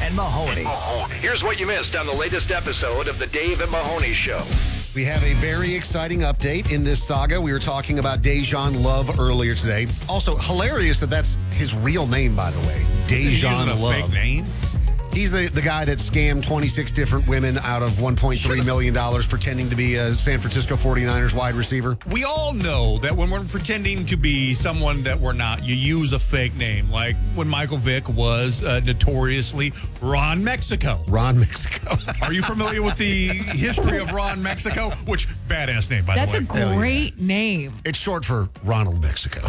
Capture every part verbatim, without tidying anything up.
and Mahoney. Here's what you missed on the latest episode of the Dave and Mahoney Show. We have a very exciting update in this saga. We were talking about Dejan Love earlier today. Also, hilarious that that's his real name, by the way. Dejan a Love. fake name? He's the, the guy that scammed twenty-six different women out of one point three million dollars pretending to be a San Francisco forty-niners wide receiver. We all know that when we're pretending to be someone that we're not, you use a fake name. Like when Michael Vick was uh, notoriously Ron Mexico. Ron Mexico. Are you familiar with the history of Ron Mexico? Which, badass name, by That's the way. a great name. It's short for Ronald Mexico.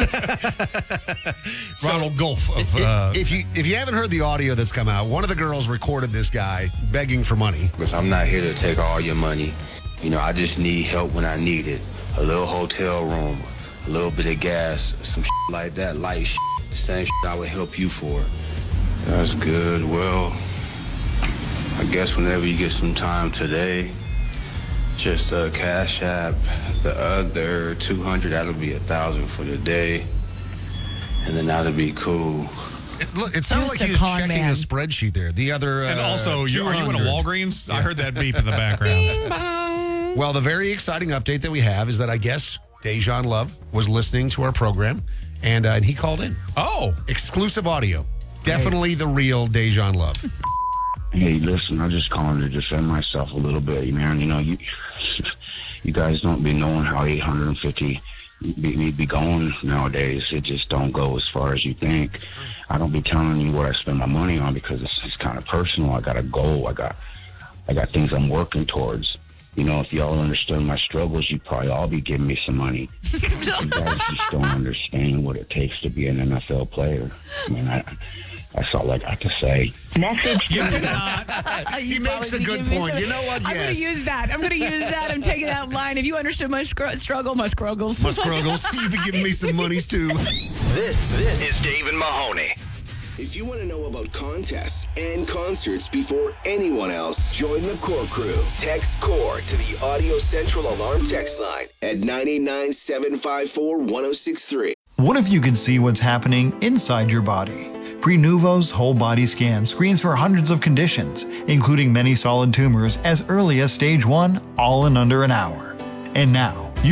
Ronald Gulf. Of, If, uh, if you if you haven't heard the audio that's come out, one of the girls recorded this guy begging for money. Because I'm not here to take all your money. You know, I just need help when I need it. A little hotel room, a little bit of gas, some shit like that, light shit. The same shit I would help you for. That's good. Well, I guess whenever you get some time today, just uh, Cash App the other two hundred, that'll be a thousand for the day. And then that'll be cool. It, look, it sounded Just like a he was con checking man. a spreadsheet there. The other, uh, and also, you, are you in a two hundred. Walgreens? I heard that beep in the background. Well, the very exciting update that we have is that I guess Dejan Love was listening to our program, and, uh, and he called in. Oh. Exclusive audio. Definitely the real Dejan Love. Hey, listen, I'm just calling to defend myself a little bit, man. You know, you you guys don't be knowing how eight hundred fifty be, be going nowadays. It just don't go as far as you think. I don't be telling you what I spend my money on because it's, it's kind of personal. I got a goal. I got I got things I'm working towards. You know, if y'all understood my struggles, you'd probably all be giving me some money. You guys just don't understand what it takes to be an N F L player. I mean, I, that's all I got to say. Message. You cannot. He makes a good point. You know what? I'm going to Yes. use that. I'm going to use that. I'm taking that line. If you understood my scr- struggle, my scruggles. My struggles. You be giving me some monies too. This, this is Dave and Mahoney. If you want to know about contests and concerts before anyone else, join the Core Crew. Text CORE to the Audio Central Alarm text line at nine eight nine, seven five four, one oh six three. What if you could see what's happening inside your body? Prenuvo's whole body scan screens for hundreds of conditions, including many solid tumors as early as stage one, all in under an hour. And now,